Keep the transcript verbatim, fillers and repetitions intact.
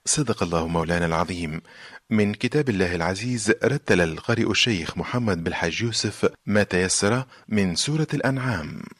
صدق الله مولانا العظيم. من كتاب الله العزيز رتل القارئ الشيخ محمد بالحاج يوسف ما تيسر من سورة الأنعام.